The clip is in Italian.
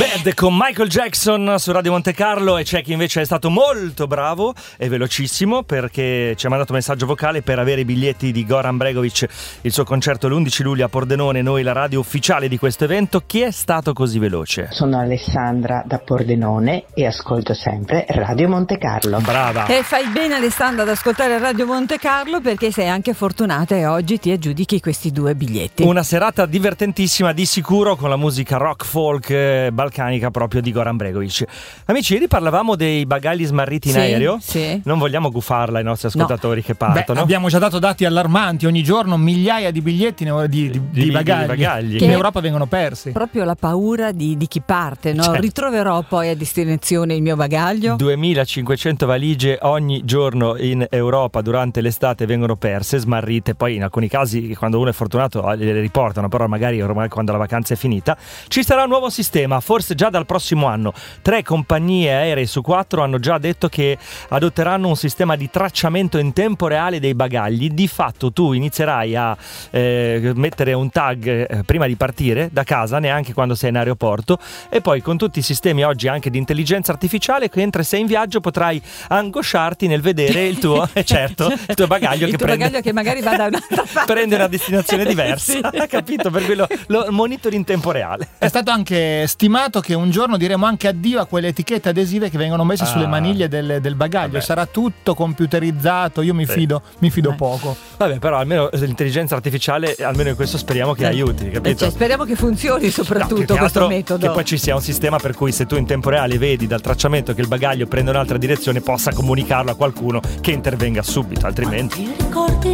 Bad con Michael Jackson su Radio Monte Carlo, e c'è chi invece è stato molto bravo e velocissimo perché ci ha mandato un messaggio vocale per avere i biglietti di Goran Bregovic, il suo concerto l'11 luglio a Pordenone, noi la radio ufficiale di questo evento. Chi è stato così veloce? Sono Alessandra da Pordenone e ascolto sempre Radio Monte Carlo. Brava! E fai bene, Alessandra, ad ascoltare Radio Monte Carlo, perché sei anche fortunata e oggi ti aggiudichi questi 2 biglietti. Una serata divertentissima di sicuro con la musica rock folk balcanica proprio di Goran Bregovic. Amici, ieri parlavamo dei bagagli smarriti in aereo. Sì. Non vogliamo gufarla ai nostri ascoltatori che partono. Abbiamo già dato dati allarmanti, ogni giorno migliaia di biglietti di bagagli in Europa vengono persi. Proprio la paura di chi parte, no? Certo. Ritroverò poi a destinazione il mio bagaglio. 2500 valigie ogni giorno in Europa durante l'estate vengono perse, smarrite. Poi in alcuni casi, quando uno è fortunato, le riportano, però magari ormai quando la vacanza è finita. Ci sarà un nuovo sistema, forse già dal prossimo anno. 3 compagnie aeree su 4 hanno già detto che adotteranno un sistema di tracciamento in tempo reale dei bagagli. Di fatto tu inizierai a mettere un tag prima di partire da casa, neanche quando sei in aeroporto, e poi con tutti i sistemi oggi anche di intelligenza artificiale, che mentre sei in viaggio potrai angosciarti nel vedere il tuo il tuo bagaglio bagaglio che magari va da un'altra parte, prende una destinazione diversa. Sì. Capito? Per quello lo monitori in tempo reale. È stato anche stimato che un giorno diremo anche addio a quelle etichette adesive che vengono messe sulle maniglie del bagaglio. Vabbè. Sarà tutto computerizzato. Io mi fido poco. Vabbè, però almeno l'intelligenza artificiale, almeno in questo speriamo che aiuti, capito? Speriamo che funzioni soprattutto questo metodo. Che poi ci sia un sistema per cui se tu in tempo reale vedi dal tracciamento che il bagaglio prende un'altra direzione, possa comunicarlo a qualcuno che intervenga subito, altrimenti